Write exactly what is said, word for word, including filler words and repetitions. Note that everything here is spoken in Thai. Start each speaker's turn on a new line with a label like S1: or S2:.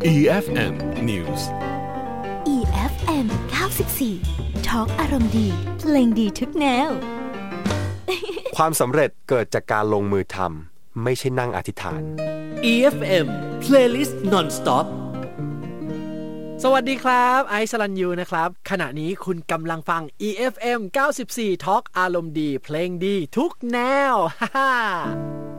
S1: อี เอฟ เอ็ม News
S2: อี เอฟ เอ็ม เก้าสิบสี่ Talk อารมณ์ดีเพลงดีทุกแนว
S3: ความสำเร็จเกิดจากการลงมือทำไม่ใช่นั่งอธิษฐาน
S4: อี เอฟ เอ็ม Playlist Non-Stop สวัสดีครับไอซ์สรัญยูนะครับขณะนี้คุณกำลังฟัง อี เอฟ เอ็ม เก้าสิบสี่ Talk อารมณ์ดีเพลงดีทุกแนวฮ่า